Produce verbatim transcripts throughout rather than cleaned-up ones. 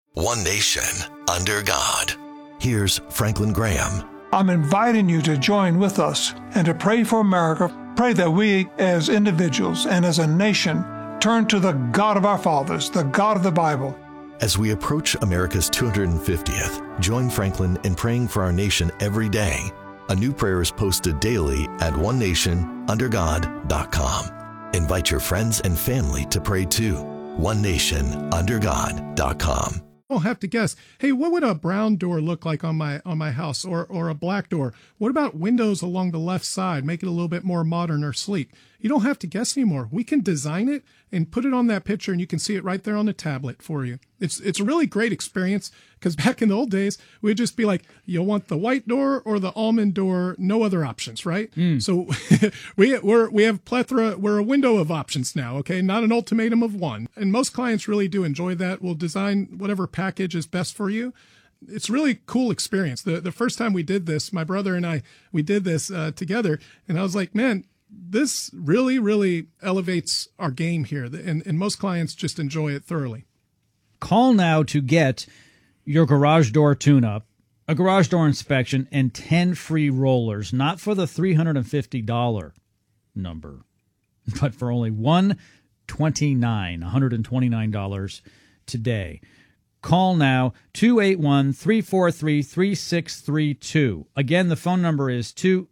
One nation, under God. Here's Franklin Graham. I'm inviting you to join with us and to pray for America. Pray that we, as individuals and as a nation, turn to the God of our fathers, the God of the Bible. As we approach America's two hundred fiftieth, join Franklin in praying for our nation every day. A new prayer is posted daily at one nation under god dot com. Invite your friends and family to pray too. one nation under god dot com. I'll have to guess. Hey, what would a brown door look like on my on my house, or or a black door? What about windows along the left side? Make it a little bit more modern or sleek. You don't have to guess anymore. We can design it and put it on that picture, and you can see it right there on the tablet for you. It's it's a really great experience, because back in the old days, we'd just be like, you want the white door or the almond door, no other options, right? Mm. So we we're, we have plethora, we're a window of options now, okay? Not an ultimatum of one. And most clients really do enjoy that. We'll design whatever package is best for you. It's a really cool experience. The the first time we did this, my brother and I, we did this uh, together, and I was like, man, this really, really elevates our game here. And, and most clients just enjoy it thoroughly. Call now to get your garage door tune-up, a garage door inspection, and ten free rollers, not for the three hundred fifty dollars number, but for only one hundred twenty-nine dollars, one hundred twenty-nine dollars today. Call now, two eight one, three four three, three six three two. Again, the phone number is two...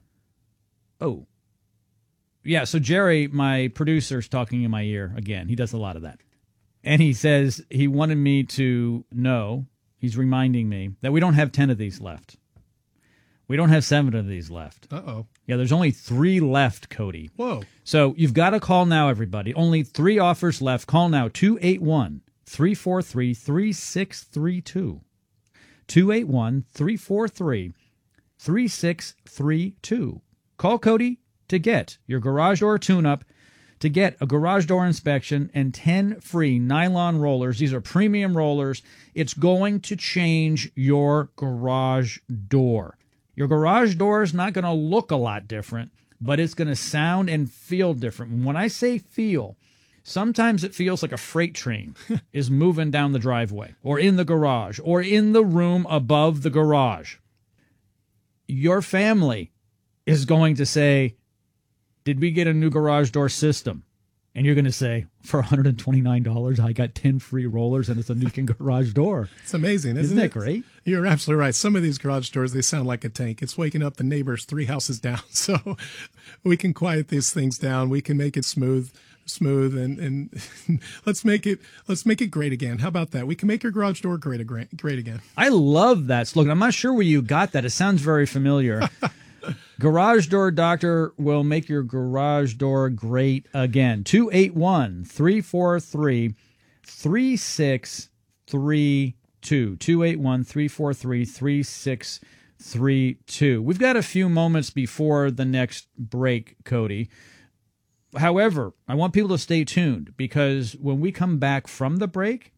Oh. Yeah, so Jerry, my producer, is talking in my ear again. He does a lot of that. And he says he wanted me to know, he's reminding me, that we don't have ten of these left. We don't have seven of these left. Uh-oh. Yeah, there's only three left, Cody. Whoa. So you've got to call now, everybody. Only three offers left. Call now, two eight one, three four three, three six three two. two eight one, three four three, three six three two. Call Cody to get your garage door tune-up, to get a garage door inspection, and ten free nylon rollers. These are premium rollers. It's going to change your garage door. Your garage door is not going to look a lot different, but it's going to sound and feel different. When I say feel, sometimes it feels like a freight train is moving down the driveway, or in the garage, or in the room above the garage. Your family is going to say, did we get a new garage door system? And you're going to say, for one hundred twenty-nine dollars, I got ten free rollers, and it's a new garage door. It's amazing, isn't, isn't it? Isn't that great? You're absolutely right. Some of these garage doors, they sound like a tank. It's waking up the neighbors three houses down. So we can quiet these things down. We can make it smooth, smooth, and, and let's make it let's make it great again. How about that? We can make your garage door great, great again. I love that slogan. I'm not sure where you got that. It sounds very familiar. Garage Door Doctor will make your garage door great again. two eight one, three four three, three six three two. two eight one, three four three, three six three two. We've got a few moments before the next break, Cody. However, I want people to stay tuned, because when we come back from the break,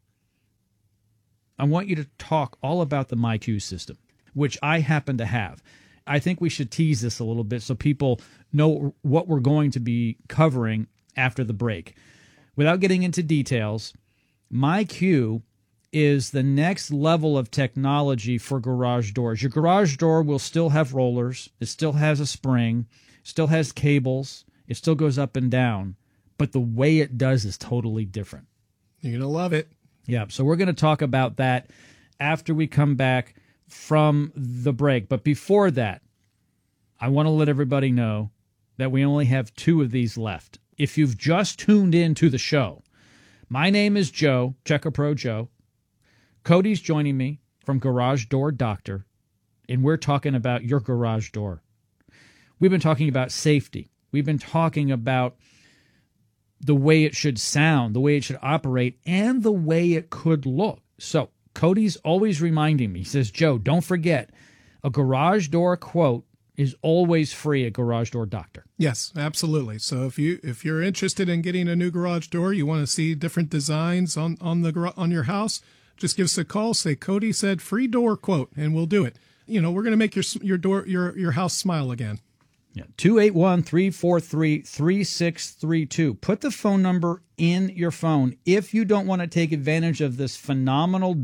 I want you to talk all about the MyQ system, which I happen to have. I think we should tease this a little bit so people know what we're going to be covering after the break. Without getting into details, MyQ is the next level of technology for garage doors. Your garage door will still have rollers. It still has a spring. Still has cables. It still goes up and down. But the way it does is totally different. You're going to love it. Yeah, so we're going to talk about that after we come back from the break. But before that, I want to let everybody know that we only have two of these left. If you've just tuned in to the show, my name is Joe, Checker Pro Joe. Cody's joining me from Garage Door Doctor, and we're talking about your garage door. We've been talking about safety. We've been talking about the way it should sound, the way it should operate, and the way it could look. So Cody's always reminding me. He says, Joe, don't forget, a garage door quote is always free at Garage Door Doctor. Yes, absolutely. So if you if you're interested in getting a new garage door, you want to see different designs on on the on your house, just give us a call. Say Cody said free door quote, and we'll do it. You know, we're going to make your your door your your house smile again. Yeah, two eight one, three four three, three six three two. Put the phone number in your phone if you don't want to take advantage of this phenomenal